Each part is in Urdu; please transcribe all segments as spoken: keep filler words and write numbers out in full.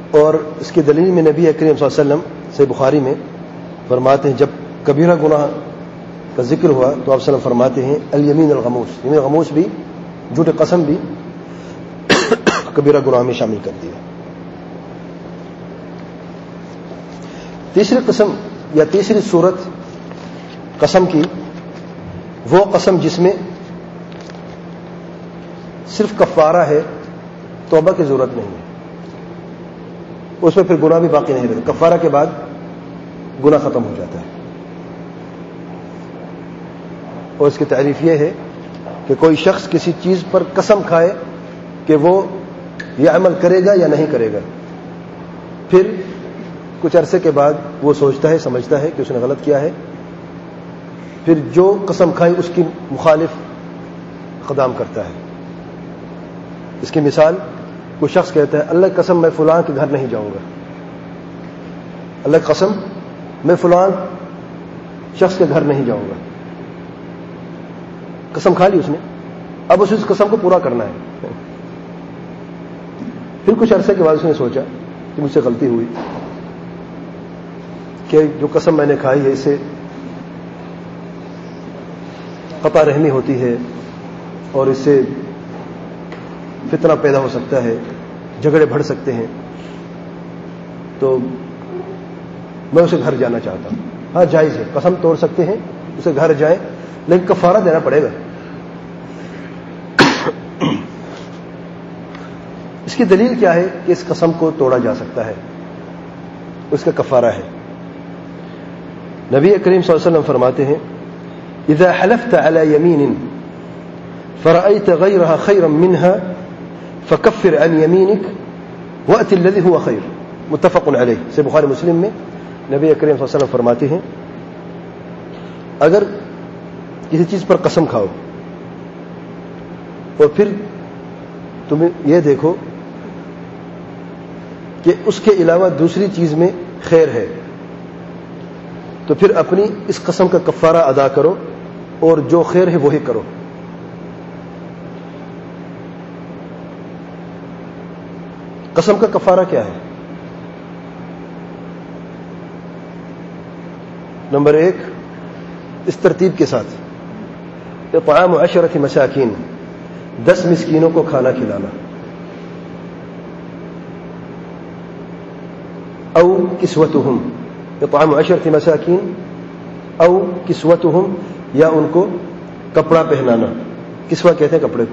اور اس کی دلیل میں نبی کریم صلی اللہ علیہ وسلم سے بخاری میں فرماتے ہیں جب کبیرہ گناہ کا ذکر ہوا تو آپ صلی اللہ علیہ وسلم فرماتے ہیں الیمین الغموس، یمین غموس بھی، جھوٹ قسم بھی کبیرہ گناہ میں شامل کر دیا۔ تیسری قسم یا تیسری صورت قسم کی وہ قسم جس میں صرف کفارہ ہے، توبہ کی ضرورت نہیں ہے، اس میں پھر گناہ بھی باقی نہیں رہتا، کفارہ کے بعد گناہ ختم ہو جاتا ہے۔ اور اس کی تعریف یہ ہے کہ کوئی شخص کسی چیز پر قسم کھائے کہ وہ یہ عمل کرے گا یا نہیں کرے گا، پھر کچھ عرصے کے بعد وہ سوچتا ہے، سمجھتا ہے کہ اس نے غلط کیا ہے، پھر جو قسم کھائی اس کی مخالف قدام کرتا ہے۔ اس کی مثال کوئی شخص کہتا ہے اللہ کی قسم میں فلاں کے گھر نہیں جاؤں گا، اللہ کی قسم میں فلاں شخص کے گھر نہیں جاؤں گا، قسم کھا لی اس نے، اب اس قسم کو پورا کرنا ہے۔ پھر کچھ عرصے کے بعد اس نے سوچا کہ مجھ سے غلطی ہوئی، کہ جو قسم میں نے کھائی ہے اس سے قطع رحمی ہوتی ہے اور اس سے فتنہ پیدا ہو سکتا ہے، جھگڑے بڑھ سکتے ہیں، تو میں اسے گھر جانا چاہتا ہوں۔ ہاں جائز ہے، قسم توڑ سکتے ہیں، اسے گھر جائیں، لیکن کفارہ دینا پڑے گا۔ اس کی دلیل کیا ہے کہ اس قسم کو توڑا جا سکتا ہے، اس کا کفارہ ہے۔ نبی کریم صلی اللہ علیہ وسلم فرماتے ہیں اذا حلفت على يمين فرأيت غيرها خيرا منها فكفر عن يمينك وأت الذي هو خير، متفق علیہ، سے بخاری مسلم میں نبی کریم صلی اللہ علیہ وسلم فرماتے ہیں اگر کسی چیز پر قسم کھاؤ اور پھر تم یہ دیکھو کہ اس کے علاوہ دوسری چیز میں خیر ہے، تو پھر اپنی اس قسم کا کفارہ ادا کرو اور جو خیر ہے وہی کرو۔ قسم کا کفارہ کیا ہے؟ نمبر ایک، اس ترتیب کے ساتھ اطعام عشرۃ مساکین، دس مسکینوں کو کھانا کھلانا، او کسوتہم، اطعام عشرۃ مساکین او کسوتہم، یا ان کو کپڑا پہنانا، کسوہ کہتے ہیں کپڑے کو،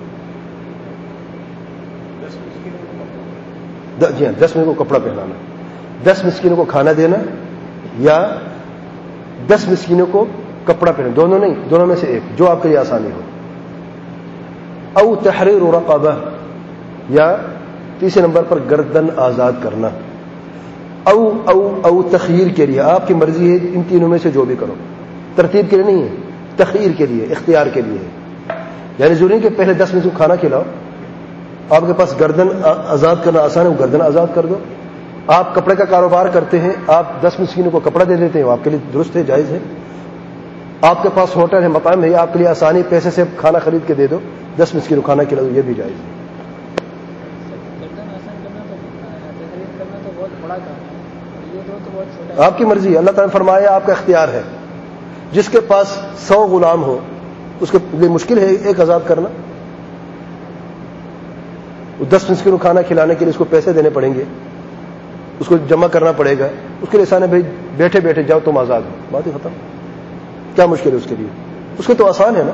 جی ہاں، دس مسکینوں کو کپڑا پہنانا، دس مسکینوں کو کھانا دینا یا دس مسکینوں کو کپڑا پہنانا، دونوں نہیں، دونوں میں سے ایک، جو آپ کے لیے آسانی ہو۔ او تحریر رقبہ، یا تیسرے نمبر پر گردن آزاد کرنا، او او او تخییر کے لیے، آپ کی مرضی ہے ان تینوں میں سے جو بھی کرو، ترتیب کے لیے نہیں ہے، تخییر کے لیے، اختیار کے لیے ہے، یعنی ضروری کہ پہلے دس میں سے کھانا کھلاؤ، آپ کے پاس گردن آزاد کرنا آسان ہے، وہ گردن آزاد کر دو، آپ کپڑے کا کاروبار کرتے ہیں، آپ دس مسکینوں کو کپڑا دے دیتے ہیں، وہ آپ کے لیے درست ہے، جائز ہے، آپ کے پاس ہوٹل ہے، مطعم ہے، آپ کے لیے آسانی، پیسے سے کھانا خرید کے دے دو، دس مسکینوں کو کھانا کھلا دو، یہ بھی جائز ہے۔ آپ کی مرضی، اللہ تعالیٰ نے فرمایا آپ کا اختیار ہے، جس کے پاس سو غلام ہو اس کے لیے مشکل ہے ایک آزاد کرنا، دس مسکینوں کو کھانا کھلانے کے لیے اس کو پیسے دینے پڑیں گے، اس کو جمع کرنا پڑے گا، اس کے لیے آسان ہے بھائی بیٹھے بیٹھے جاؤ تم آزاد ہو، بات ہی ختم، کیا مشکل ہے اس کے لیے، اس کو تو آسان ہے نا،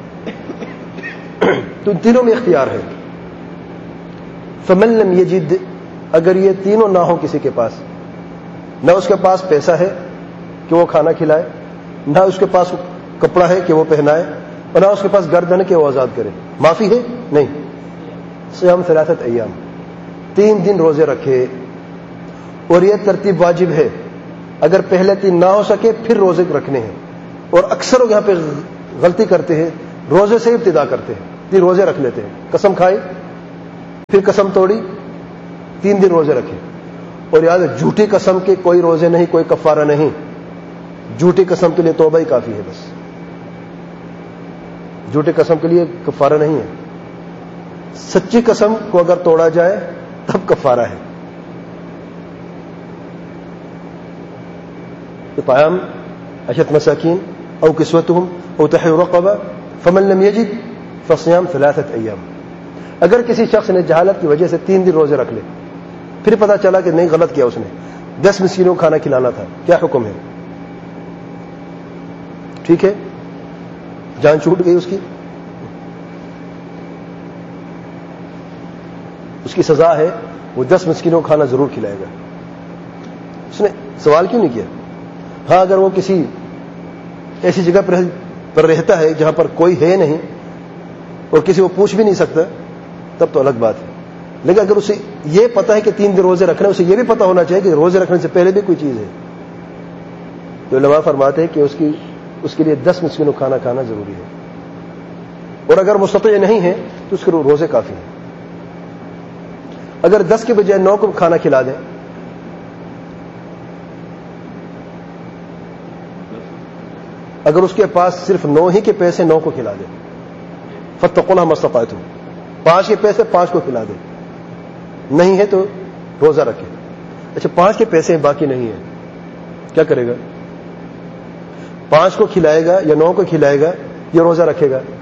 تو تینوں میں اختیار ہے۔ فمن لم یجد، اگر یہ تینوں نہ ہو کسی کے پاس، نہ اس کے پاس پیسہ ہے کہ وہ کھانا کھلائے، نہ اس کے پاس کپڑا ہے کہ وہ پہنائے، اور نہ اس کے پاس گردن ہے کہ وہ آزاد کرے، معافی ہے نہیں، صیام ثلاثت ایام، تین دن روزے رکھے، اور یہ ترتیب واجب ہے، اگر پہلے تین نہ ہو سکے پھر روزے رکھنے ہیں، اور اکثر لوگ یہاں پہ غلطی کرتے ہیں، روزے سے ابتدا کرتے ہیں، تین روزے رکھ لیتے ہیں، قسم کھائی پھر قسم توڑی، تین دن روزے رکھے، اور یاد ہے جھوٹی قسم کے کوئی روزے نہیں، کوئی کفارہ نہیں، جھوٹی قسم کے لیے توبہ ہی کافی ہے، بس جھوٹی قسم کے لیے کفارہ نہیں ہے، سچی قسم کو اگر توڑا جائے تب کفارہ ہے، اطعام عشرة مساكين او کسوتهم او تحرير رقبة فمن لم يجد فصيام ثلاثة ايام. اگر کسی شخص نے جہالت کی وجہ سے تین دن روزے رکھ لے, پھر پتا چلا کہ نہیں غلط کیا اس نے, دس مسکینوں کو کھانا کھلانا تھا, کیا حکم ہے؟ ٹھیک ہے, جان چھوٹ گئی اس کی, اس کی سزا ہے وہ دس مسکینوں کو کھانا ضرور کھلائے گا. اس نے سوال کیوں نہیں کیا؟ ہاں اگر وہ کسی ایسی جگہ پر رہتا ہے جہاں پر کوئی ہے نہیں اور کسی کو پوچھ بھی نہیں سکتا, تب تو الگ بات ہے. لیکن اگر اسے یہ پتا ہے کہ تین دن روزے رکھنا ہے, اسے یہ بھی پتا ہونا چاہیے کہ روزے رکھنے سے پہلے بھی کوئی چیز ہے. تو علماء فرماتے ہیں کہ اس کی اس کے لیے دس مسکینوں کھانا کھانا ضروری ہے, اور اگر مستطیع نہیں ہے تو اس کے روزے کافی ہیں. اگر دس کے بجائے نو کو کھانا کھلا دیں, اگر اس کے پاس صرف نو ہی کے پیسے نو کو کھلا دیں, فاتقوا اللہ ما استطعتم, پانچ کے پیسے پانچ کو کھلا دیں, نہیں ہے تو روزہ رکھے. اچھا پانچ کے پیسے باقی نہیں ہے, کیا کرے گا؟ پانچ کو کھلائے گا یا نو کو کھلائے گا یا روزہ رکھے گا؟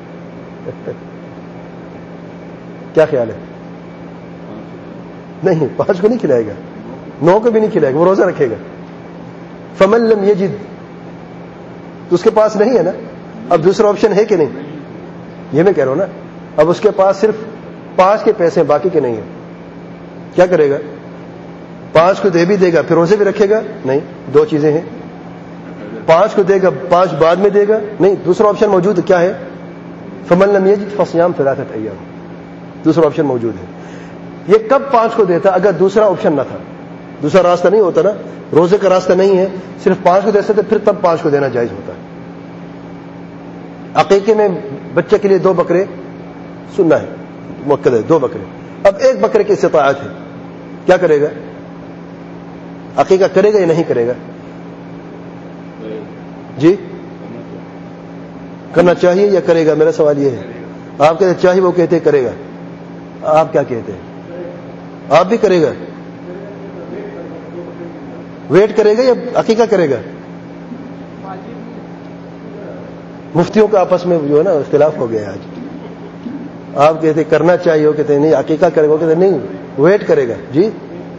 کیا خیال ہے؟ نہیں, پانچ کو نہیں کھلائے گا, نو کو بھی نہیں کھلائے گا, وہ روزہ رکھے گا. فمن لم یجد, تو اس کے پاس نہیں ہے نا, اب دوسرا آپشن ہے کہ نہیں؟ یہ میں کہہ رہا ہوں نا, اب اس کے پاس صرف پانچ کے پیسے باقی کے نہیں ہیں, کیا کرے گا؟ پانچ کو دے بھی دے گا پھر روزے بھی رکھے گا؟ نہیں, دو چیزیں ہیں, پانچ کو دے گا پانچ بعد میں دے گا؟ نہیں, دوسرا آپشن موجود کیا ہے؟ فمن لم یجد فصیام ثلاثۃ ایام, دوسرا آپشن موجود ہے. یہ کب پانچ کو دیتا؟ اگر دوسرا آپشن نہ تھا, دوسرا راستہ نہیں ہوتا نا, روزے کا راستہ نہیں ہے, صرف پانچ کو دے سکتے, پھر تب پانچ کو دینا جائز ہوتا ہے. عقیقے میں بچے کے لیے دو بکرے سننا ہے, مؤکد ہے, دو بکرے. اب ایک بکرے کی استطاعت ہے, کیا کرے گا؟ عقیقہ کرے گا یا نہیں کرے گا؟ جی کرنا چاہیے یا کرے گا؟ میرا سوال یہ ہے. آپ کہتے چاہیے, وہ کہتے کرے گا, آپ کیا کہتے ہیں؟ آپ بھی کرے گا؟ ویٹ کرے گا یا عقیقہ کرے گا؟ مفتیوں کا آپس میں جو ہے نا اختلاف ہو گیا آج. آپ کہتے کرنا چاہیے, وہ کہتے ہیں نہیں عقیقہ کرے گا, وہ کہتے نہیں ویٹ کرے گا. جی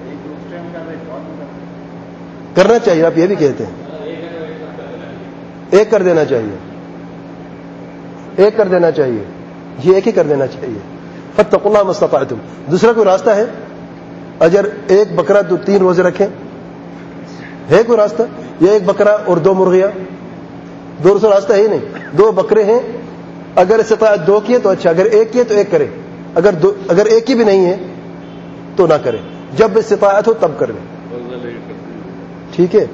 کرنا چاہیے, آپ یہ بھی کہتے ہیں ایک کر دینا چاہیے, ایک کر دینا چاہیے, یہ ایک ہی کر دینا چاہیے. فاتقوا اللہ ما استطعتم. دوسرا کوئی راستہ ہے؟ اگر ایک بکرا تو تین روزے رکھیں, ہے کوئی راستہ؟ یا ایک بکرا اور دو مرغیاں, دوسرا راستہ ہے ہی نہیں. دو بکرے ہیں, اگر استطاعت دو کی ہے تو اچھا, اگر ایک کی ہے تو ایک کرے, اگر دو اگر ایک کی بھی نہیں ہے تو نہ کرے, جب استطاعت ہو تب کر لیں. ٹھیک ہے.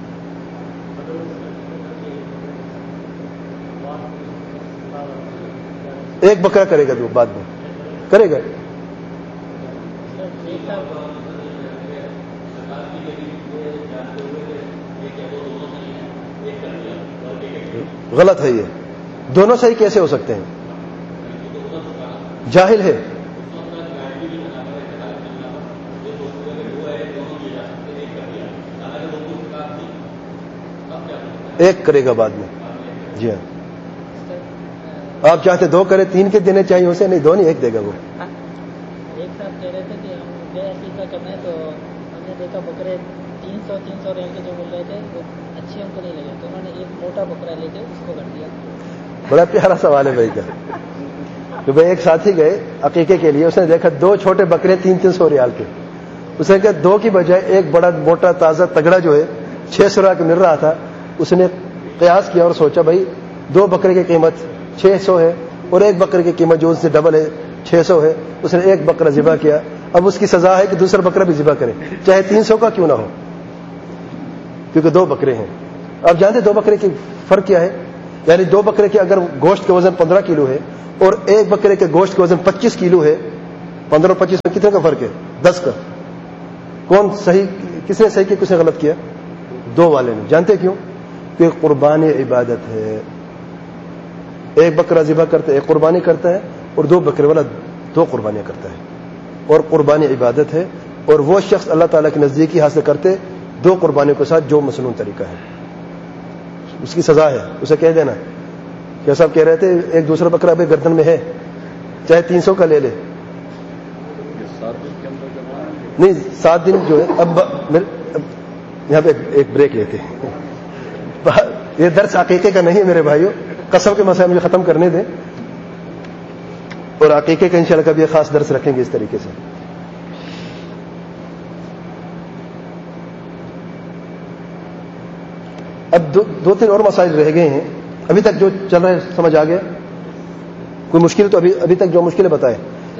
ایک بکرا کرے گا تو بعد میں کرے گا. غلط ہے یہ, دونوں صحیح کیسے ہو سکتے ہیں؟ جاہل ہے. ایک کرے گا بعد میں. جی ہاں, آپ چاہتے دو کرے, تین کے دینے چاہیے اسے, نہیں دو نہیں ایک دے گا. وہ ایک ساتھ کہہ رہے تھے کہ ہم بے عقیقہ کرنا ہے, تو ہم نے دیکھا بکرے تین سو تین سو ریل کے جو مل رہے تھے وہ اچھے ہم کو نہیں لگے, تو انہوں نے ایک موٹا بکرا لے کے اس کو کر دیا. بڑا پیارا سوال ہے بھائی کا. کہ بھائی ایک ساتھی گئے عقیقے کے لیے, اس نے دیکھا دو چھوٹے بکرے تین تین سو ریال کے, اس نے کہا دو کی بجائے ایک بڑا موٹا تازہ تگڑا جو ہے چھ سو ریال کا مل رہا تھا, اس نے قیاس کیا اور سوچا بھائی دو بکرے کی قیمت چھ سو ہے اور ایک بکرے کی قیمت جو ان سے ڈبل ہے چھ سو ہے, اس نے ایک بکرا ذبح کیا. اب اس کی سزا ہے کہ دوسرا بکرا بھی ذبح کرے, چاہے تین سو کا کیوں نہ ہو, کیونکہ دو بکرے ہیں. آپ جانتے دو بکرے کی فرق کیا ہے؟ یعنی دو بکرے کے اگر گوشت کا وزن پندرہ کلو ہے اور ایک بکرے کے گوشت کا وزن پچیس کلو ہے, پندرہ اور پچیس میں کتنے کا فرق ہے؟ دس کا. کون صحیح, کس نے صحیح کیا, کس نے غلط کیا؟ دو والے نے. جانتے کیوں؟ کہ قربانی عبادت ہے. ایک بکرا ذبح کرتا ہے, ایک قربانی کرتا ہے, اور دو بکرے والا دو قربانیاں کرتا ہے, اور قربانی عبادت ہے. اور وہ شخص اللہ تعالیٰ کی نزدیکی حاصل کرتے دو قربانیوں کے ساتھ جو مسنون طریقہ ہے. اس کی سزا ہے, اسے کہہ دینا کہ صاحب کہہ رہے تھے ایک دوسرا بکرا ابھی گردن میں ہے, چاہے تین سو کا لے لے. نہیں سات دن جو ہے. اب یہاں پہ ایک بریک لیتے ہیں, یہ درس عقیقے کا نہیں ہے میرے بھائیوں, قسم کے مسائل مجھے ختم کرنے دیں, اور عقیقے کا انشاءاللہ کبھی خاص درس رکھیں گے اس طریقے سے. اب دو, دو تین اور مسائل رہ گئے ہیں ابھی تک جو چل رہے سمجھ آ گیا؟ کوئی مشکل تو ابھی ابھی تک جو مشکل ہے بتائیں.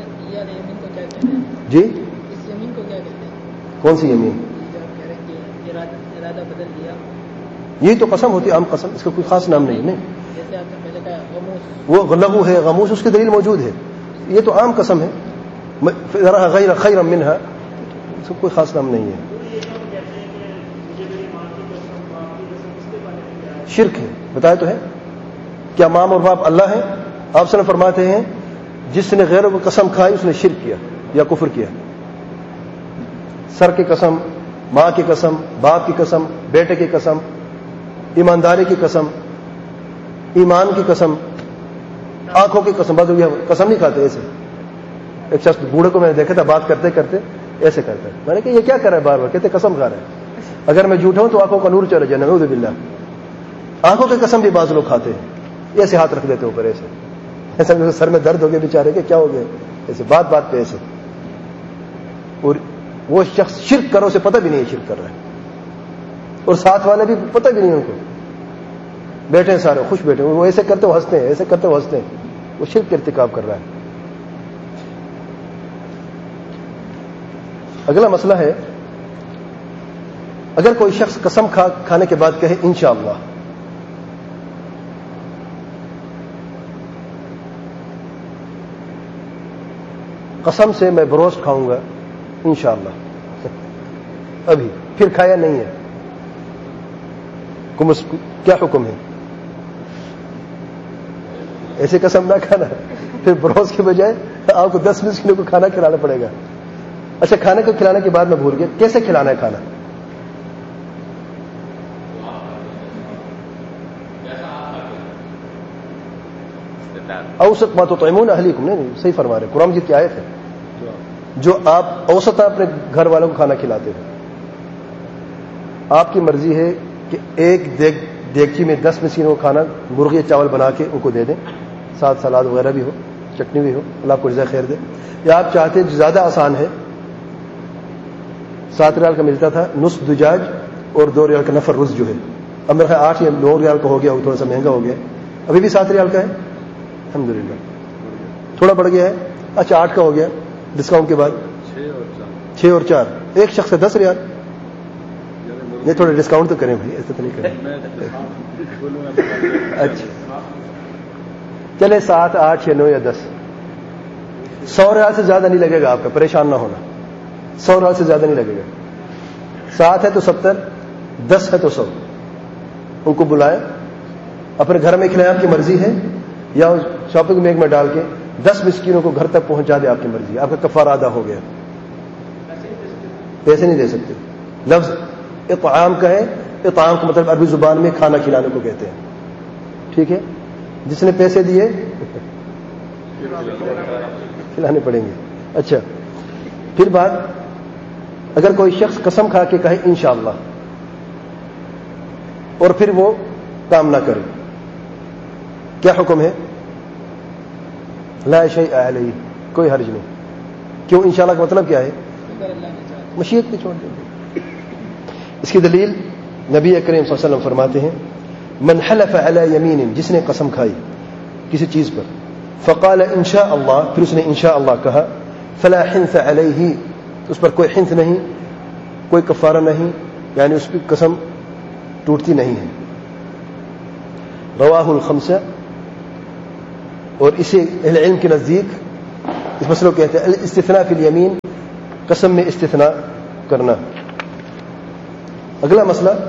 جی اس یمین کو کیا کہتے ہیں؟ کون سی یمین؟ ارادہ بدل دیا, یہی تو قسم ہوتی ہے, عام قسم, اس کا کوئی خاص نام نہیں. نہیں جیسے آپ نے پہلے کہا غموس, وہ لغو ہے, غموس اس کی دلیل موجود ہے, یہ تو عام قسم ہے. غیر خیرا منہا, اس کا کوئی خاص نام نہیں ہے. شرک ہے, بتایا تو ہے. کیا ماں اور باپ اللہ ہیں؟ آپ سے فرماتے ہیں جس نے غیروں کو قسم کھائی اس نے شرک کیا یا کفر کیا. سر کی قسم, ماں کی قسم, باپ کی قسم, بیٹے کی قسم, ایمانداری کی قسم, ایمان کی قسم, آنکھوں کی قسم. بس قسم نہیں کھاتے ایسے. ایک شخص بوڑھے کو میں نے دیکھا تھا بات کرتے کرتے ایسے کرتا ہے, میں نے کہا یہ کیا کر رہا ہے بار بار؟ کہتے قسم کھا رہا ہے. اگر میں جھوٹا ہوں تو آنکھوں کا نور چلا جائے, نعوذ باللہ. آنکھوں کی قسم بھی بعض لوگ کھاتے ہیں, ایسے ہاتھ رکھ دیتے اوپر, ایسے ایسا سر میں درد ہو گیا بیچارے کے, کیا ہو گیا, ایسے بات بات پہ ایسے. اور وہ شخص شرک کرو سے پتہ بھی نہیں ہے شرک کر رہا ہے, اور ساتھ والے بھی پتہ بھی نہیں ان کو, بیٹھے ہیں سارے خوش بیٹھے, وہ ایسے کرتے وہ ہنستے ہیں, ایسے کرتے وہ ہنستے ہیں, وہ شرک کا ارتکاب کر رہا ہے. اگلا مسئلہ ہے, اگر کوئی شخص قسم کھا کھانے کے بعد کہے انشاءاللہ, قسم سے میں بروز کھاؤں گا انشاءاللہ, ابھی پھر کھایا نہیں ہے, کیا حکم ہے؟ ایسے قسم نہ کھانا, پھر بروز کے بجائے آپ کو دس مسکینوں کو کھانا کھلانا پڑے گا. اچھا کھانے کو کھلانے کی بات میں بھول گیا, کیسے کھلانا ہے کھانا؟ اوسط ما تطعمون اہلیکم, نہیں نہیں صحیح فرما رہے, قرآن مجید کی آیت ہے, جو آپ اوسط اپنے گھر والوں کو کھانا کھلاتے ہیں. آپ کی مرضی ہے کہ ایک دیگ دیگچی میں دس مسکینوں کو کھانا مرغی چاول بنا کے ان کو دے دیں, ساتھ سلاد وغیرہ بھی ہو, چٹنی بھی ہو, اللہ آپ کو جزائے خیر دے. یا آپ چاہتے ہیں جو زیادہ آسان ہے, سات ریال کا ملتا تھا نصف دجاج اور دو ریال کا نفر رز جو ہے, اب میرا خیال آٹھ یا نو ریال کا ہو گیا, وہ تھوڑا سا مہنگا ہو گیا, ابھی بھی سات ریال کا ہے الحمدللہ, تھوڑا بڑھ گیا ہے. اچھا آٹھ کا ہو گیا ڈسکاؤنٹ کے بعد, چھ اور چار, ایک شخص سے دس ریال. یہ تھوڑا ڈسکاؤنٹ تو کریں بھائی, ایسا تو نہیں کریں. اچھا چلے سات, آٹھ یا نو یا دس, سو ریال سے زیادہ نہیں لگے گا آپ کا, پریشان نہ ہونا, سو ریال سے زیادہ نہیں لگے گا. سات ہے تو ستر, دس ہے تو سو. ان کو بلائیں, اپنے گھر میں کھلائیں, آپ کی مرضی ہے, یا شاپنگ بیگ میں ڈال کے دس مسکینوں کو گھر تک پہنچا دے, آپ کی مرضی, آپ کا کفارہ ادا ہو گیا. پیسے نہیں دے سکتے. لفظ اطعام کا ہے, اطعام کا مطلب عربی زبان میں کھانا کھلانے کو کہتے ہیں, ٹھیک ہے. جس نے پیسے دیے کھلانے پڑیں گے. اچھا پھر بات, اگر کوئی شخص قسم کھا کے کہے انشاءاللہ اور پھر وہ کام نہ کرے, کیا حکم ہے؟ لا شیء علیہ, کوئی حرج نہیں. کیوں انشاءاللہ کا مطلب کیا ہے؟ مشیت پہ چھوڑ دیں. اس کی دلیل نبی کریم صلی اللہ علیہ وسلم فرماتے ہیں من حلف علی یمین, جس نے قسم کھائی کسی چیز پر, فقال انشاء اللہ, پھر اس نے انشاء اللہ کہا, فلا حنث علیہ, اس پر کوئی حنث نہیں, کوئی کفارہ نہیں, یعنی اس کی قسم ٹوٹتی نہیں ہے. رواہ الخمسہ. اور اسے اہل علم کے نزدیک اس مسئلے کو کہتے ہیں الاستثناء فی الیمین, قسم میں استثناء کرنا. اگلا مسئلہ